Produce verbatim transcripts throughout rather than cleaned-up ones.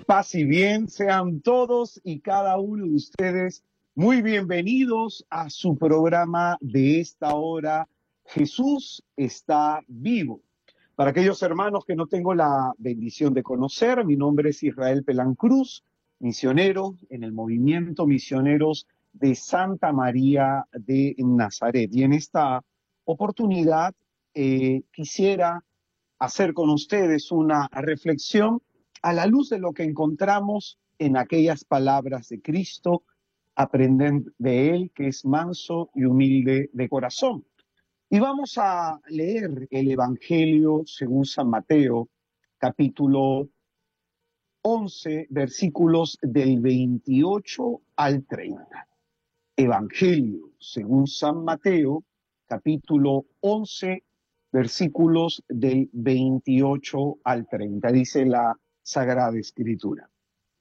Paz y bien, sean todos y cada uno de ustedes muy bienvenidos a su programa de esta hora, Jesús está vivo. Para aquellos hermanos que no tengo la bendición de conocer, mi nombre es Israel Pelán Cruz, misionero en el movimiento Misioneros de Santa María de Nazaret. Y en esta oportunidad eh, quisiera hacer con ustedes una reflexión a la luz de lo que encontramos en aquellas palabras de Cristo, aprenden de Él que es manso y humilde de corazón. Y vamos a leer el Evangelio según San Mateo, capítulo once, versículos del veintiocho al treinta. Evangelio según San Mateo, capítulo once, versículos del veintiocho al treinta. Dice la Sagrada Escritura: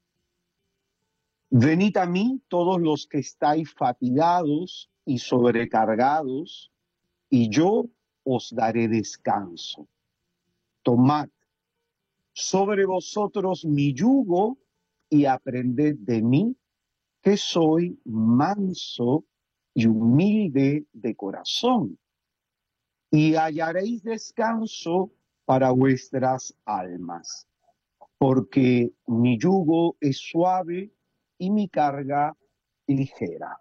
Venid a mí todos los que estáis fatigados y sobrecargados, y yo os daré descanso. Tomad sobre vosotros mi yugo y aprended de mí, que soy manso y humilde de corazón, y hallaréis descanso para vuestras almas, porque mi yugo es suave y mi carga ligera.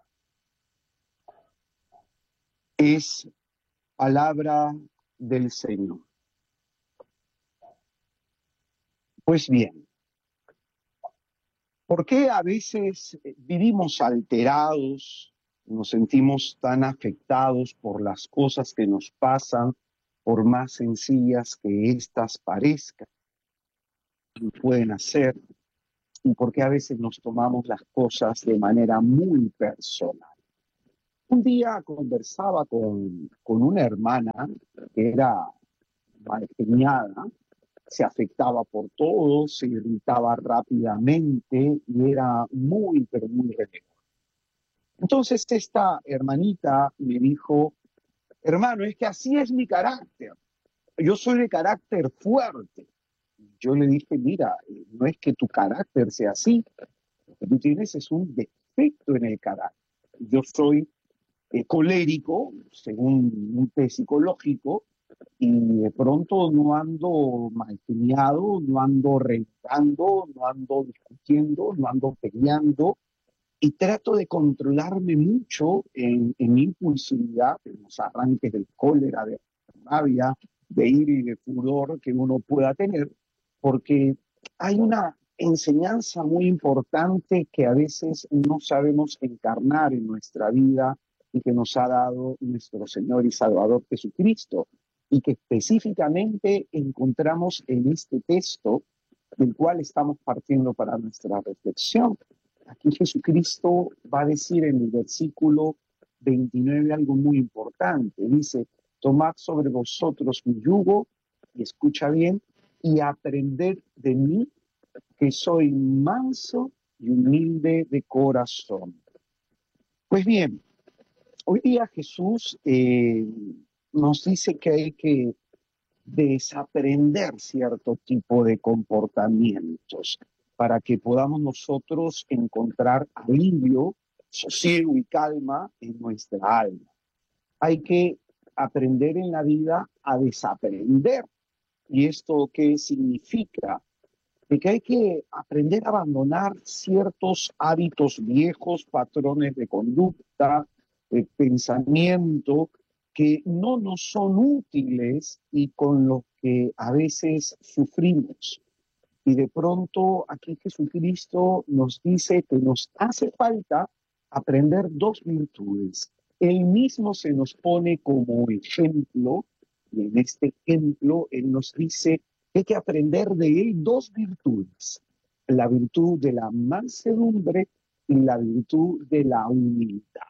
Es palabra del Señor. Pues bien, ¿por qué a veces vivimos alterados, nos sentimos tan afectados por las cosas que nos pasan, por más sencillas que éstas parezcan, pueden hacer? ¿Y por qué a veces nos tomamos las cosas de manera muy personal? Un día conversaba con, con una hermana que era malgeniada, se afectaba por todo, se irritaba rápidamente y era muy, pero muy rebelde. Entonces esta hermanita me dijo: hermano, es que así es mi carácter, yo soy de carácter fuerte. Yo le dije: mira, no es que tu carácter sea así, lo que tú tienes es un defecto en el carácter. Yo soy eh, colérico, según un test psicológico, y de pronto no ando malgeniado, no ando rentando, no ando discutiendo, no ando peleando, y trato de controlarme mucho en, en mi impulsividad, en los arranques de cólera, de rabia, de ira y de furor que uno pueda tener, porque hay una enseñanza muy importante que a veces no sabemos encarnar en nuestra vida y que nos ha dado nuestro Señor y Salvador Jesucristo, y que específicamente encontramos en este texto del cual estamos partiendo para nuestra reflexión. Aquí Jesucristo va a decir en el versículo veintinueve algo muy importante. Dice: tomad sobre vosotros mi yugo, y escucha bien, y aprended de mí, que soy manso y humilde de corazón. Pues bien, hoy día Jesús eh, nos dice que hay que desaprender cierto tipo de comportamientos para que podamos nosotros encontrar alivio, sosiego y calma en nuestra alma. Hay que aprender en la vida a desaprender. ¿Y esto qué significa? De que hay que aprender a abandonar ciertos hábitos viejos, patrones de conducta, de pensamiento, que no nos son útiles y con los que a veces sufrimos. Y de pronto aquí Jesucristo nos dice que nos hace falta aprender dos virtudes. Él mismo se nos pone como ejemplo, y en este ejemplo Él nos dice que hay que aprender de Él dos virtudes: la virtud de la mansedumbre y la virtud de la humildad.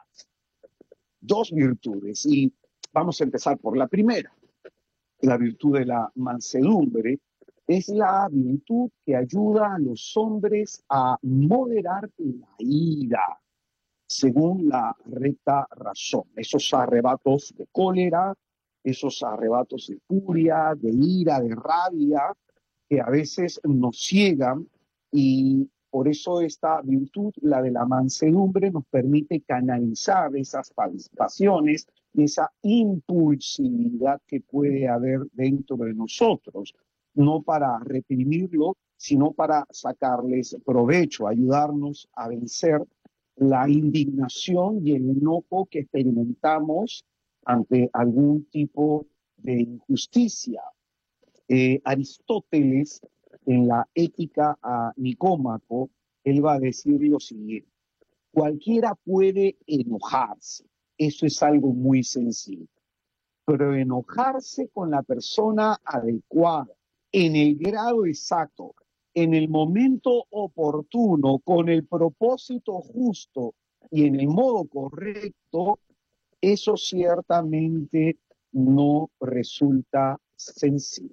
Dos virtudes, y vamos a empezar por la primera. La virtud de la mansedumbre es la virtud que ayuda a los hombres a moderar la ira según la recta razón. Esos arrebatos de cólera, esos arrebatos de furia, de ira, de rabia, que a veces nos ciegan Y por eso esta virtud, la de la mansedumbre, nos permite canalizar esas pasiones, esa impulsividad que puede haber dentro de nosotros, no para reprimirlo, sino para sacarles provecho, ayudarnos a vencer la indignación y el enojo que experimentamos ante algún tipo de injusticia. Eh, Aristóteles, en la Ética a Nicómaco, él va a decir lo siguiente: cualquiera puede enojarse, eso es algo muy sencillo, pero enojarse con la persona adecuada, en el grado exacto, en el momento oportuno, con el propósito justo y en el modo correcto, eso ciertamente no resulta sencillo.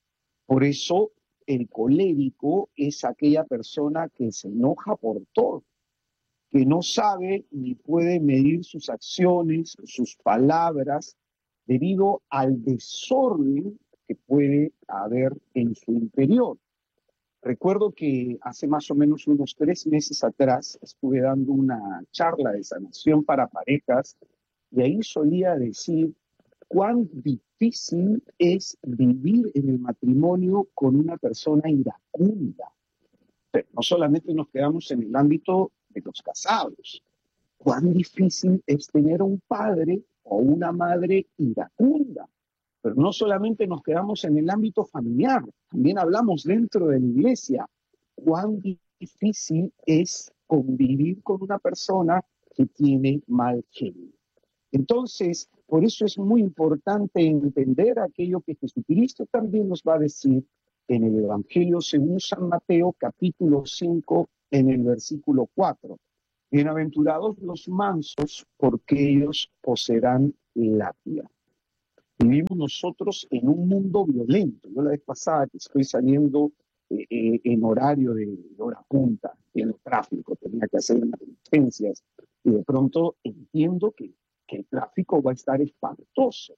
Por eso el colérico es aquella persona que se enoja por todo, que no sabe ni puede medir sus acciones, sus palabras, debido al desorden que puede haber en su interior. Recuerdo que hace más o menos unos tres meses atrás estuve dando una charla de sanación para parejas y ahí solía decir cuán difícil es vivir en el matrimonio con una persona iracunda. Pero no solamente nos quedamos en el ámbito de los casados, cuán difícil es tener un padre o una madre iracunda. Pero no solamente nos quedamos en el ámbito familiar, también hablamos dentro de la iglesia. Cuán difícil es convivir con una persona que tiene mal genio. Entonces, por eso es muy importante entender aquello que Jesucristo también nos va a decir en el Evangelio según San Mateo, capítulo cinco, en el versículo cuatro. Bienaventurados los mansos, porque ellos poseerán la tierra. Vivimos nosotros en un mundo violento. Yo la vez pasada que estoy saliendo eh, eh, en horario de, de hora punta, en tráfico, tenía que hacer unas diligencias, y de pronto entiendo que, que el tráfico va a estar espantoso.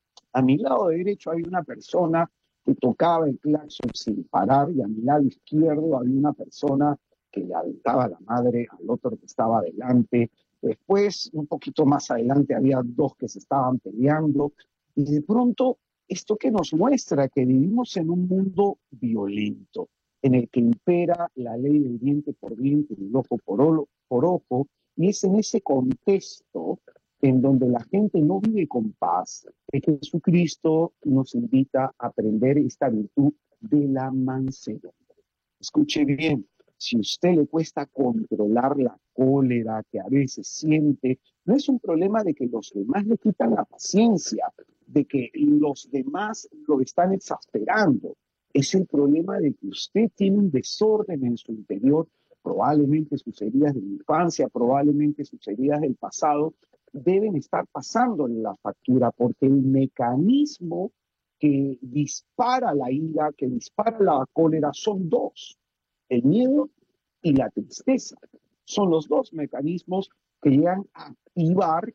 A mi lado derecho hay una persona que tocaba el claxon sin parar, y a mi lado izquierdo había una persona que le aventaba la madre al otro que estaba adelante. Después, un poquito más adelante, había dos que se estaban peleando. Y de pronto, esto que nos muestra que vivimos en un mundo violento, en el que impera la ley del diente por diente y el ojo por, olo, por ojo, y es en ese contexto en donde la gente no vive con paz, que Jesucristo nos invita a aprender esta virtud de la mansedumbre. Escuche bien, si a usted le cuesta controlar la cólera que a veces siente, no es un problema de que los demás le quitan la paciencia, de que los demás lo están exasperando. Es el problema de que usted tiene un desorden en su interior, probablemente sus heridas de la infancia, probablemente sus heridas del pasado, deben estar pasándole la factura, porque el mecanismo que dispara la ira, que dispara la cólera, son dos: el miedo y la tristeza. Son los dos mecanismos que llegan a activar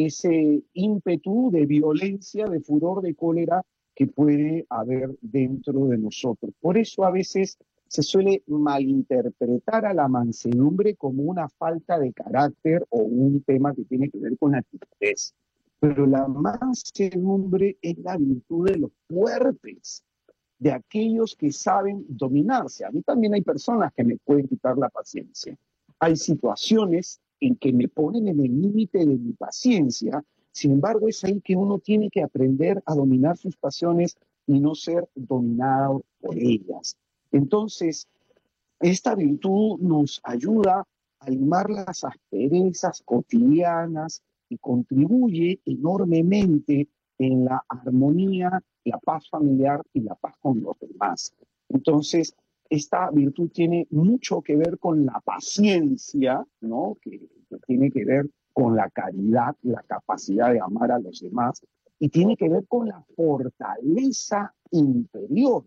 ese ímpetu de violencia, de furor, de cólera que puede haber dentro de nosotros. Por eso a veces se suele malinterpretar a la mansedumbre como una falta de carácter o un tema que tiene que ver con la timidez. Pero la mansedumbre es la virtud de los fuertes, de aquellos que saben dominarse. A mí también hay personas que me pueden quitar la paciencia. Hay situaciones en que me ponen en el límite de mi paciencia. Sin embargo, es ahí que uno tiene que aprender a dominar sus pasiones y no ser dominado por ellas. Entonces, esta virtud nos ayuda a limar las asperezas cotidianas y contribuye enormemente en la armonía, la paz familiar y la paz con los demás. Entonces, esta virtud tiene mucho que ver con la paciencia, ¿no? Que, que tiene que ver con la caridad, la capacidad de amar a los demás, y tiene que ver con la fortaleza interior.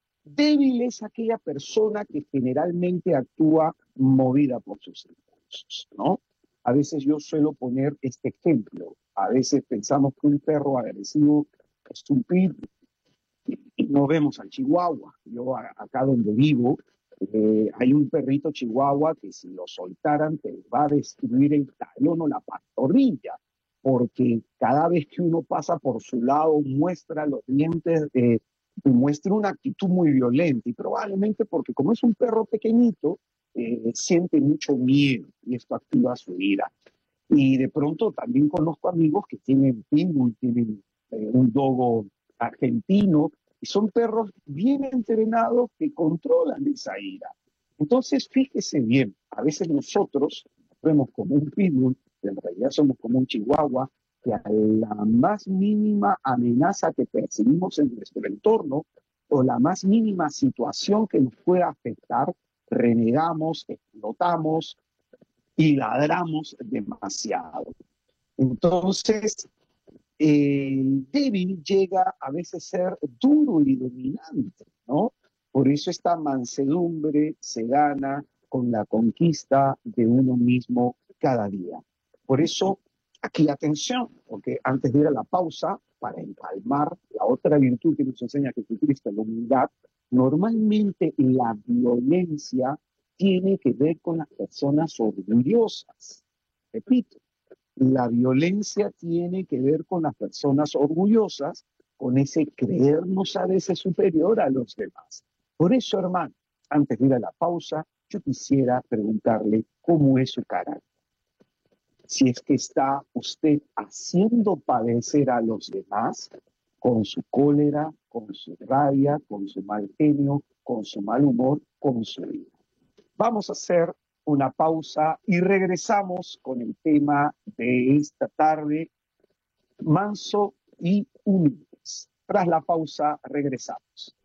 Débil es aquella persona que generalmente actúa movida por sus impulsos, ¿no? A veces yo suelo poner este ejemplo. A veces pensamos que un perro agresivo es un pitbull y no vemos al chihuahua. Yo acá donde vivo Eh, hay un perrito chihuahua que si lo soltaran te va a destruir el talón o la pantorrilla, porque cada vez que uno pasa por su lado muestra los dientes, eh, muestra una actitud muy violenta y probablemente porque como es un perro pequeñito, eh, siente mucho miedo y esto activa su ira. Y de pronto también conozco amigos que tienen pitbull, tienen eh, un dogo argentino, y son perros bien entrenados que controlan esa ira. Entonces, fíjese bien, a veces nosotros vemos como un pitbull, que en realidad somos como un chihuahua, que a la más mínima amenaza que percibimos en nuestro entorno o la más mínima situación que nos pueda afectar, renegamos, explotamos, y ladramos demasiado. Entonces, el débil llega a veces a ser duro y dominante, ¿no? Por eso esta mansedumbre se gana con la conquista de uno mismo cada día. Por eso, aquí atención, porque antes de ir a la pausa, para empalmar la otra virtud que nos enseña Jesucristo, la humildad, normalmente la violencia tiene que ver con las personas orgullosas. Repito, la violencia tiene que ver con las personas orgullosas, con ese creernos a veces superior a los demás. Por eso, hermano, antes de ir a la pausa, yo quisiera preguntarle cómo es su carácter. Si es que está usted haciendo padecer a los demás con su cólera, con su rabia, con su mal genio, con su mal humor, con su vida. Vamos a hacer una pausa y regresamos con el tema de esta tarde, manso y humilde. Tras la pausa regresamos.